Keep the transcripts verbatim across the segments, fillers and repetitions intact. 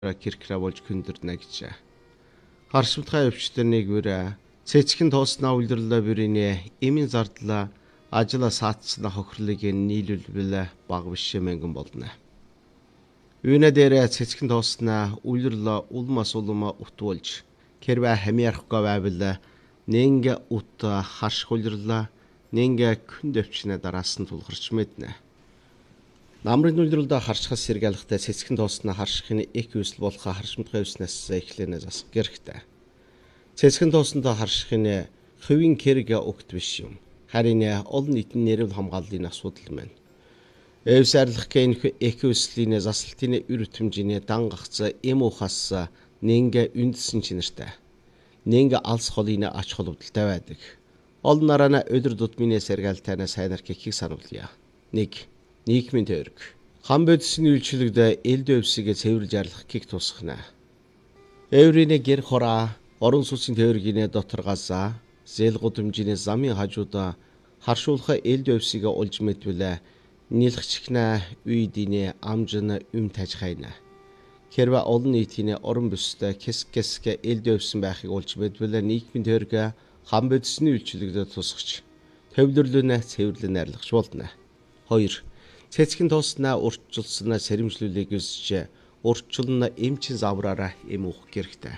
киркра болж күндэрнэ гэж. Харшимтгай өвчтөнийг бүрэ цэцгэн тоосноо үлдэрлээ бүрийнэ эмийн зардлаа ажила саатсна хохирлыг нийлүүлбэлэ баг биш мэнгэн болно. Үүнэ дээр цэцгэн тоосноо үлдэрлээ улмас улма утуулж кэрвэ хамиархгаа байвал нэнгэ ут харшх үлдэрлээ нэнгэ күнд өвчнэ дараас нь тулгарч мэднэ. Намрын үлдэрлээ харшхаас сэргэлэхтэй цэцгэн тоосноо харшхын их үсэл болох харшимтгай өвснээс эхлэнэ засах гэрхтэй. Цэцгэн тоосноо харшхын хувийн кэрэг огт биш юм. Харин олон нийтийн нэрвэл хамгааллын асуудал маань. Эвсарлах гэн их үслийн засалтын үр хөтөмжийн дан гагц эм ухаас нэнгэ үндсэн чинэртэй. Нэнгэ алс холын ач холбогдолтой байдаг. Олон нараа өдөр тутмын сэргэлтэнэ сайнар гэхийг сануулъя. нэг Нийгмийн тойрог. Хан бодисны үйлчлэгдэ элд өвсөг цэвэрлж арлах гих тусахна. Эврийн гэр хораа орон сууцын тойргийн доторгасаа зээл гудамжийн замын хажуудаа харшуулха элд өвсөг олж мэдвэлэ нийлхчгнэ үйдийн амжна юм таж хайна. Хэрвээ олон нийтийн орон бүстэй кис кисгэ элд өвсөн байхыг олж мэдвэлэ нийгмийн тойрог хан бодисны үйлчлэгдэ тусахч төвлөрлөнө цэвэрлэн арилгах болно. хоёр Цэцгэн тоосноо урьдчилсан сэрэмжлүүлгийг үсч урьдчилна эмчин завраараа эм уух гэрхтэй.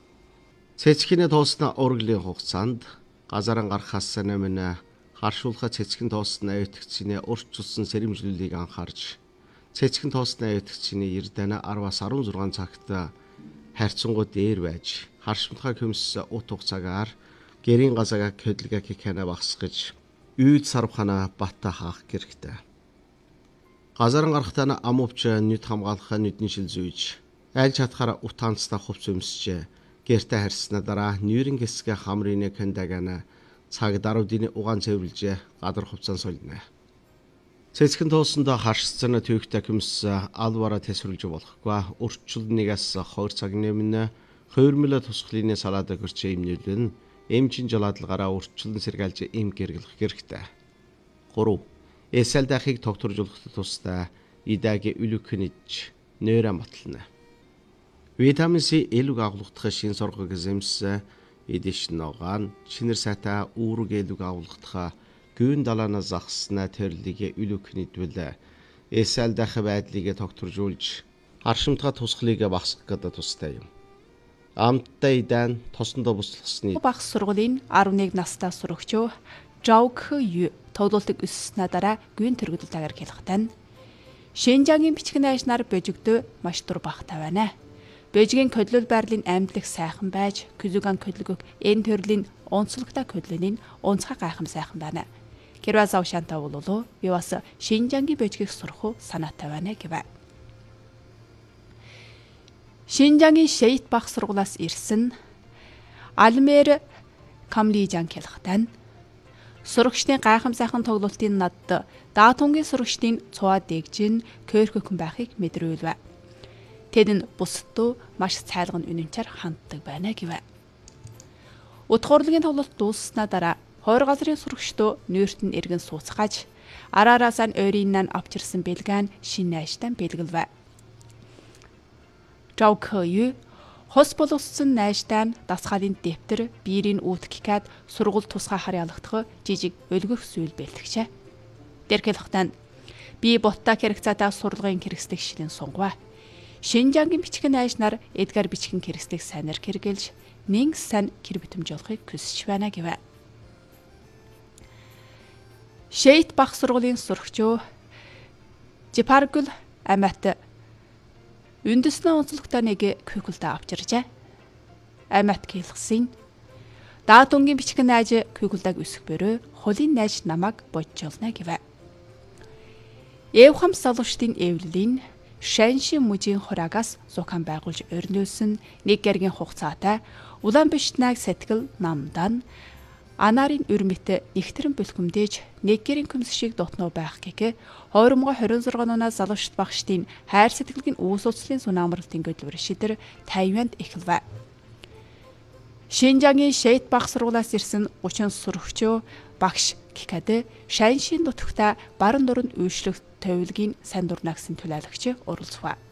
Цэцгэн тоосноо урглын хугацаанд газаран гарахаас нэмнэ харшуулха цэцгэн тоосноо өтгцний урьдчилсан сэрэмжлүүлгийг анхаарч цэцгэн тоосноо өтгцний эрдэнэ араваас арван зургаан цагт харьцангуй дээр байж харшимтгай хөмс ут хугацаагаар гэрийн газаага хөдөлгөө кикана багсгаж үйд сарвхана батта хаах гэрхтэй. Газаран гарахтаа амувч нүд хамгаалах нүдний шил зүйж аль чадхаараа утаанцтай хувц өмсч гэртэ харснаа дараа нүүрэн гэсгэ хамрын кандагана цаг даруудын угаан цэвэрлж гадар хувцаан сольно. Цэцгэн тоосноо харшцсан төвхтэй хүмс алвара тэсвэрлж болохгүй урьдчилнаас хоёр цаг нэмнэ хувирмэл тусгалын салаад гэрч эмнүүлэн эмчин жалаадлагаараа урьдчилан сэргэлж эм гэргэлэх гэрхтэй. гурав Эсэл дахыг тогтворжуулах тусдаа идагийн үлүкнэж нойроо матлна. Витамин С элүг агуулгадах шин соргог зэмс эдэш ногоон шинэр сайтаа үүрэг элүг агуулгадах гүн далаана загсна төрлөгийг үлүкнэдвэл эсэл дах байдлыг тогтворжуулж харшимтгай тусгалыг багасгах гэдэг тустай юм. Амттай идан тосондоо буслахсны багш сургуулийн арван нэг настай сурагчөө Жаок Ю тоглолтыг өссөнөө дараа гүн төргөдөл тагаар хэлэхтэн Шинжангийн бичгэн айшнаар божигдөө маш дур багтай байна. Божигийн көдлөл байрлалын амьдлах сайхан байж күзүган көдлөгөг энэ төрлийн онцлогтой көдлөний онцгой гайхам сайхан байна. Гэрвэ завшаантай бололоо би бас Шинжангийн божигийг сурах уу санаатай байна гэвэ. Шинжангийн Шэйт багш сургуулиас ирсэн Алмер Камлижан хэлэхтэн сурагчдын гайхам сайхан тоглолтын надд даатунгийн сурагчдын цуваа дэгжин көөрхөн байхыг мэдрүүлвэ. Тэд нь бусдуу маш цайлган үнэнчээр ханддаг байна гэвэ. Утгуурлын тоглолт дуусснаа дараа хоёр газрын сурагчдоо нүүрт нь эргэн сууцгааж араараас нь ойрын нь авчирсан бэлгэн шин найштан бэлгэлвэ. Жаок Ю хос боловссон найштан дасгалын дэвтэр биерийн үүтгэхэд сургууль тусгай хар ялагдах жижиг өлгөх зүйл бэлтгэжээ. Дэрхэлхтан би ботта хэрэгцээтэй сурлагын хэрэгслэг шилэн сунгава. Шинжангийн бичгэн найшнаар эдгар бичгэн хэрэгслэг сайнаар хэрэгэлж нэн сан гэр битэмж олохыг хүсэж байна гэвэ. Шэйт бах сургуулийн сурагчөө Жипаргул Амат үндэснээ онцлогтой нэг күйгүлдэ авчиржээ. Амат хэлсэн. Даатунгийн бичгэн найж күйгүлдэг өсөх бөрөө холын найж намайг боджолно гэвэ. Эвхам салуучдын эвлэлийн Шанши мужийн хураагаас зухан байгуулж өрнөөсөн нэг гэргийн хугацаатай улаан бишнаг сэтгэл намдан анарын өрмөт нэгтрэн бэлхэмдэж нэг гэрийн көмс шиг дотноо байх гэхэ хойромгоо хорин зургаан оноо залуучд багштын хайр сэтгэлгийн үүс уцлын сунамралтын хөдөлмөр шидэр Тайванд эхэлвэ. Шинжангийн Шэйт багш сургуулиас ирсэн гучин сурагчөө багш Кикад Шаншийн нутагта баран дуранд үйлчлэх төвлөгийн сайн дурнаагсан төлөөлөгч оролцов.